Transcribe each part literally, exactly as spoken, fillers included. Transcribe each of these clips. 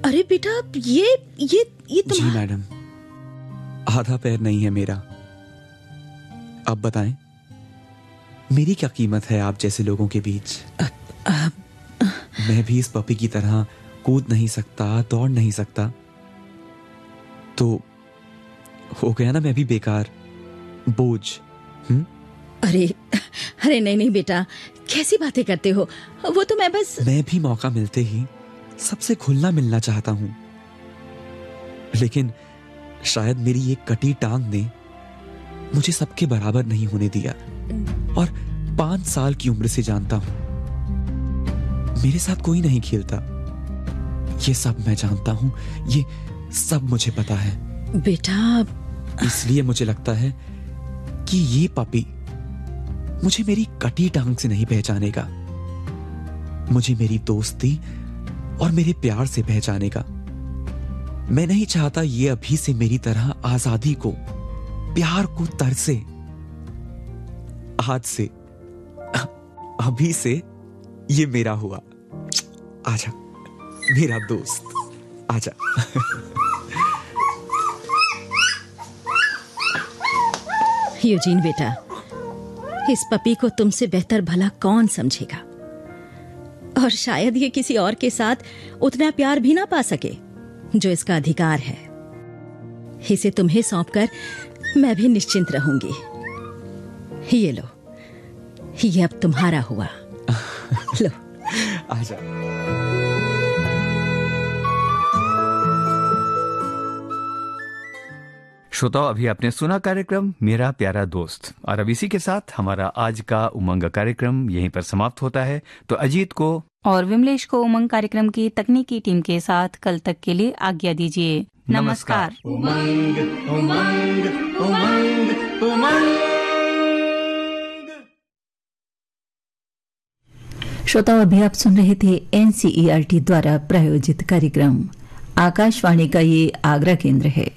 अरे बेटा, ये ये ये तुम... जी मैडम, आधा पैर नहीं है मेरा। अब बताएं, मेरी क्या कीमत है आप जैसे लोगों के बीच? अब, अब, मैं भी इस पपी की तरह कूद नहीं सकता, दौड़ नहीं सकता, तो हो गया ना मैं भी बेकार, बोझ। हम्म अरे अरे नहीं नहीं बेटा, कैसी बातें करते हो? वो तो मैं बस... मैं भी मौका मिलते ही सबसे खुलना मिलना चाहता हूं, लेकिन शायद मेरी एक कटी टांग ने मुझे सबके बराबर नहीं होने दिया। और पांच साल की उम्र से जानता हूं मेरे साथ कोई नहीं खेलता। ये सब मैं जानता हूं, ये सब मुझे पता है। बेटा, इसलिए मुझे लगता है कि ये पपी मुझे मेरी कटी टांग से नहीं पहचानेगा, मुझे मेरी दोस्ती और मेरे प्यार से पहचानेगा। मैं नहीं चाहता ये अभी से मेरी तरह आजादी को, प्यार को तरसे। आज से, अभी से ये मेरा हुआ। आजा मेरा दोस्त, आजा। यूजीन बेटा, इस पपी को तुमसे बेहतर भला कौन समझेगा, और शायद ये किसी और के साथ उतना प्यार भी ना पा सके जो इसका अधिकार है। इसे तुम्हें सौंपकर मैं भी निश्चिंत रहूंगी। ये लो, ये अब तुम्हारा हुआ। लो, आजा। श्रोताओ, अभी आपने सुना कार्यक्रम मेरा प्यारा दोस्त, और अब इसी के साथ हमारा आज का उमंग कार्यक्रम यहीं पर समाप्त होता है। तो अजीत को और विमलेश को उमंग कार्यक्रम की तकनीकी टीम के साथ कल तक के लिए आज्ञा दीजिए। नमस्कार। उमंग उमंग उमंग उमंग। श्रोताओ, अभी आप सुन रहे थे एनसीईआरटी द्वारा प्रायोजित कार्यक्रम। आकाशवाणी का ये आगरा केंद्र है।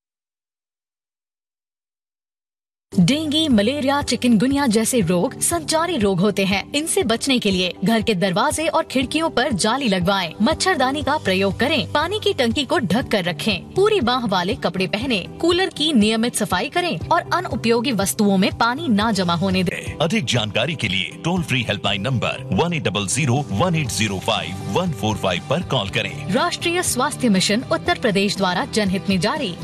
डेंगू, मलेरिया, चिकनगुनिया जैसे रोग संचारी रोग होते हैं। इनसे बचने के लिए घर के दरवाजे और खिड़कियों पर जाली लगवाएं, मच्छरदानी का प्रयोग करें, पानी की टंकी को ढक कर रखें, पूरी बाह वाले कपड़े पहने, कूलर की नियमित सफाई करें और अनुपयोगी वस्तुओं में पानी ना जमा होने दें। अधिक जानकारी के लिए toll free helpline number one eight double zero one eight zero five one four five पर कॉल करें। राष्ट्रीय स्वास्थ्य मिशन उत्तर प्रदेश द्वारा जनहित में जारी।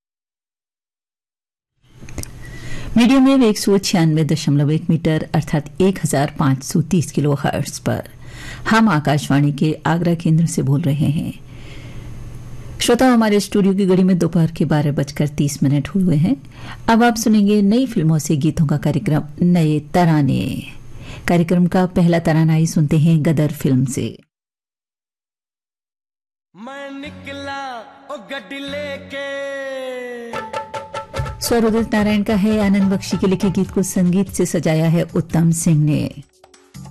मीडियम वेव एक सौ छियानवे दशमलव एक मीटर अर्थात एक हजार पाँच सौ तीस किलो हर्ट्ज पर हम आकाशवाणी के आगरा केंद्र से बोल रहे हैं। श्रोता, हमारे स्टूडियो की घड़ी में दोपहर के बारह बजकर तीस मिनट हुए हैं। अब आप सुनेंगे नई फिल्मों से गीतों का कार्यक्रम नए तराने। कार्यक्रम का पहला तराना ही सुनते हैं गदर फिल्म से। मैं निकला ओ गड्डी लेके। स्वर उदित नारायण का है, आनंद बख्शी के लिखे गीत को संगीत से सजाया है उत्तम सिंह ने।